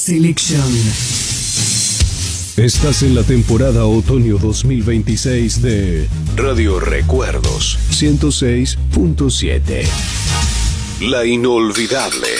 Selection. Estás en la temporada otoño 2026 de Radio Recuerdos 106.7. La inolvidable